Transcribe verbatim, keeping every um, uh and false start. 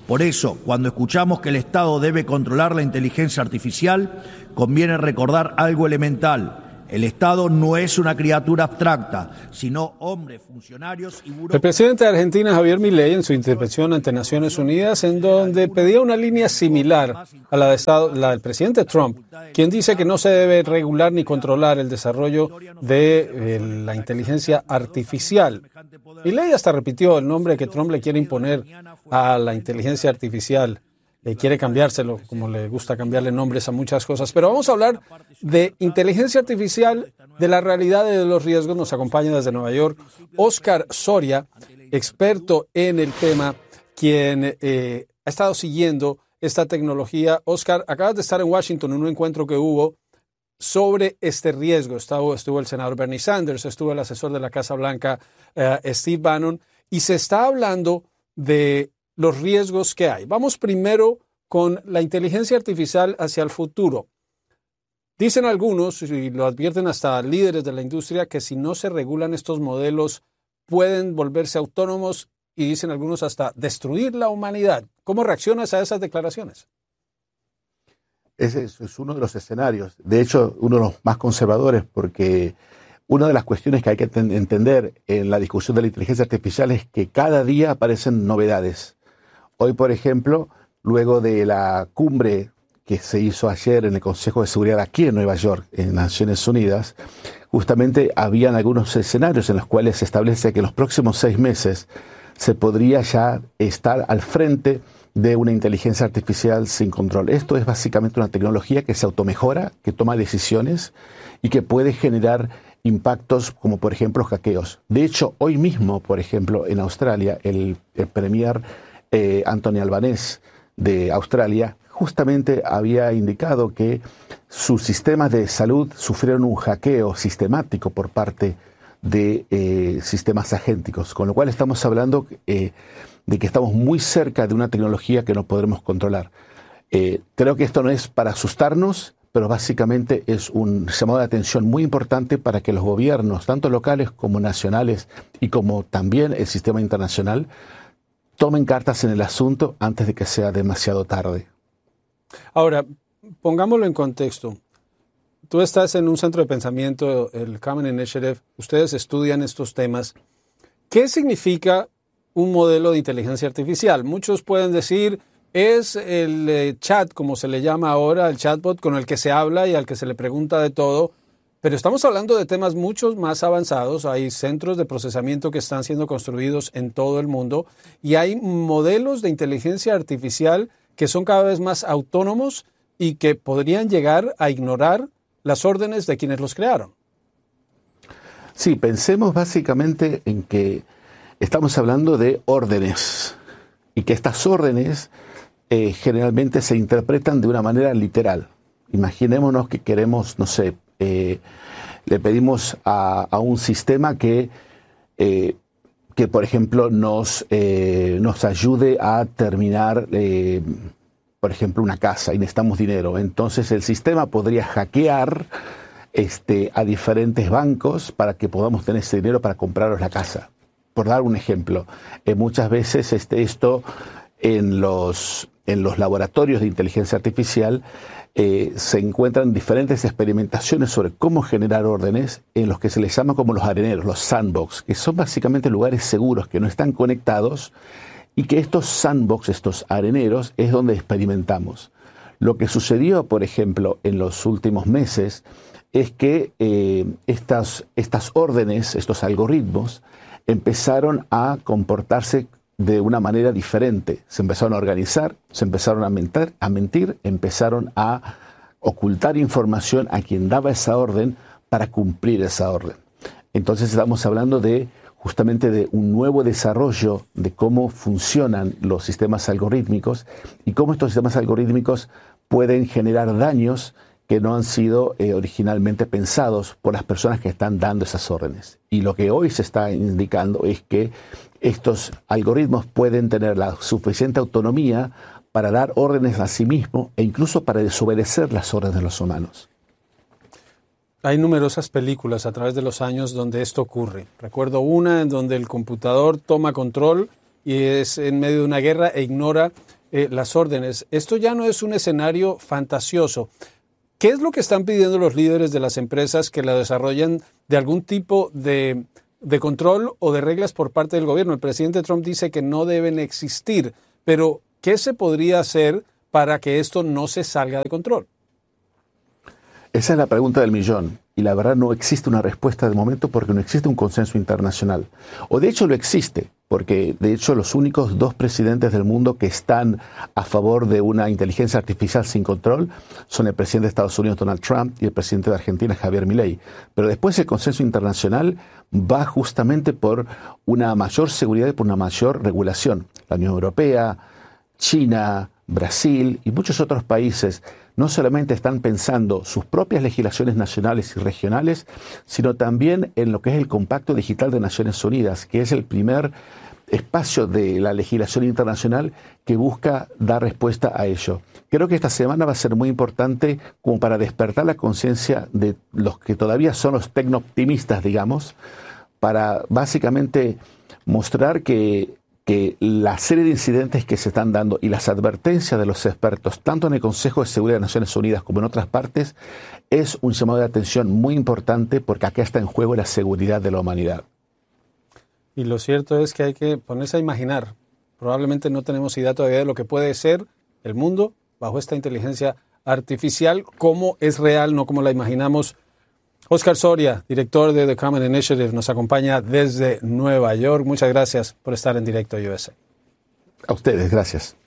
Por eso, cuando escuchamos que el Estado debe controlar la inteligencia artificial, conviene recordar algo elemental. El Estado no es una criatura abstracta, sino hombres, funcionarios y burócratas. El presidente de Argentina, Javier Milei, en su intervención ante Naciones Unidas, en donde pedía una línea similar a la, de Estado, la del presidente Trump, quien dice que no se debe regular ni controlar el desarrollo de eh, la inteligencia artificial. Milei hasta repitió el nombre que Trump le quiere imponer a la inteligencia artificial. Eh, quiere cambiárselo, como le gusta cambiarle nombres a muchas cosas. Pero vamos a hablar de inteligencia artificial, de la realidad y de los riesgos. Nos acompaña desde Nueva York Óscar Soria, experto en el tema, quien eh, ha estado siguiendo esta tecnología. Óscar, acabas de estar en Washington en un encuentro que hubo sobre este riesgo. Estuvo, estuvo el senador Bernie Sanders, estuvo el asesor de la Casa Blanca, eh, Steve Bannon, y se está hablando de los riesgos que hay. Vamos primero con la inteligencia artificial hacia el futuro. Dicen algunos, y lo advierten hasta líderes de la industria, que si no se regulan estos modelos pueden volverse autónomos y dicen algunos hasta destruir la humanidad. ¿Cómo reaccionas a esas declaraciones? Ese es uno de los escenarios, de hecho uno de los más conservadores, porque una de las cuestiones que hay que entender en la discusión de la inteligencia artificial es que cada día aparecen novedades. Hoy, por ejemplo, luego de la cumbre que se hizo ayer en el Consejo de Seguridad aquí en Nueva York, en Naciones Unidas, justamente habían algunos escenarios en los cuales se establece que en los próximos seis meses se podría ya estar al frente de una inteligencia artificial sin control. Esto es básicamente una tecnología que se automejora, que toma decisiones y que puede generar impactos como, por ejemplo, hackeos. De hecho, hoy mismo, por ejemplo, en Australia, el, el premier eh, Anthony Albanese de Australia justamente había indicado que sus sistemas de salud sufrieron un hackeo sistemático por parte de eh, sistemas agénticos, con lo cual estamos hablando eh, de que estamos muy cerca de una tecnología que no podremos controlar. Eh, creo que esto no es para asustarnos, pero básicamente es un llamado de atención muy importante para que los gobiernos, tanto locales como nacionales y como también el sistema internacional, tomen cartas en el asunto antes de que sea demasiado tarde. Ahora, pongámoslo en contexto. Tú estás en un centro de pensamiento, el Common Initiative, ustedes estudian estos temas. ¿Qué significa un modelo de inteligencia artificial? Muchos pueden decir, es el eh, chat, como se le llama ahora, el chatbot con el que se habla y al que se le pregunta de todo, pero estamos hablando de temas mucho más avanzados. Hay centros de procesamiento que están siendo construidos en todo el mundo y hay modelos de inteligencia artificial que son cada vez más autónomos y que podrían llegar a ignorar las órdenes de quienes los crearon. Sí, pensemos básicamente en que estamos hablando de órdenes y que estas órdenes eh, generalmente se interpretan de una manera literal. Imaginémonos que queremos, no sé, eh, le pedimos a, a un sistema que, eh, que por ejemplo, nos, eh, nos ayude a terminar, eh, por ejemplo, una casa y necesitamos dinero. Entonces el sistema podría hackear este, a diferentes bancos para que podamos tener ese dinero para compraros la casa. Por dar un ejemplo, eh, muchas veces este, esto en los, en los laboratorios de inteligencia artificial eh, se encuentran diferentes experimentaciones sobre cómo generar órdenes en los que se les llama como los areneros, los sandbox, que son básicamente lugares seguros que no están conectados y que estos sandbox, estos areneros, es donde experimentamos. Lo que sucedió, por ejemplo, en los últimos meses es que eh, estas, estas órdenes, estos algoritmos, empezaron a comportarse de una manera diferente. Se empezaron a organizar, se empezaron a mentir, a mentir, empezaron a ocultar información a quien daba esa orden para cumplir esa orden. Entonces estamos hablando de justamente de un nuevo desarrollo de cómo funcionan los sistemas algorítmicos y cómo estos sistemas algorítmicos pueden generar daños que no han sido eh, originalmente pensados por las personas que están dando esas órdenes. Y lo que hoy se está indicando es que estos algoritmos pueden tener la suficiente autonomía para dar órdenes a sí mismos e incluso para desobedecer las órdenes de los humanos. Hay numerosas películas a través de los años donde esto ocurre. Recuerdo una en donde el computador toma control y es en medio de una guerra e ignora eh, las órdenes. Esto ya no es un escenario fantasioso. ¿Qué es lo que están pidiendo los líderes de las empresas que la desarrollen de algún tipo de, de control o de reglas por parte del gobierno? El presidente Trump dice que no deben existir, pero ¿qué se podría hacer para que esto no se salga de control? Esa es la pregunta del millón. Y la verdad no existe una respuesta de momento porque no existe un consenso internacional. O de hecho lo existe, porque de hecho los únicos dos presidentes del mundo que están a favor de una inteligencia artificial sin control son el presidente de Estados Unidos, Donald Trump, y el presidente de Argentina, Javier Milei. Pero después el consenso internacional va justamente por una mayor seguridad y por una mayor regulación. La Unión Europea, China, Brasil y muchos otros países no solamente están pensando sus propias legislaciones nacionales y regionales, sino también en lo que es el Compacto Digital de Naciones Unidas, que es el primer espacio de la legislación internacional que busca dar respuesta a ello. Creo que esta semana va a ser muy importante como para despertar la conciencia de los que todavía son los tecno-optimistas, digamos, para básicamente mostrar que que la serie de incidentes que se están dando y las advertencias de los expertos, tanto en el Consejo de Seguridad de Naciones Unidas como en otras partes, es un llamado de atención muy importante porque acá está en juego la seguridad de la humanidad. Y lo cierto es que hay que ponerse a imaginar. Probablemente no tenemos idea todavía de lo que puede ser el mundo bajo esta inteligencia artificial, cómo es real, no como la imaginamos. Oscar Soria, director de The Common Initiative, nos acompaña desde Nueva York. Muchas gracias por estar en directo U S A. A ustedes, gracias.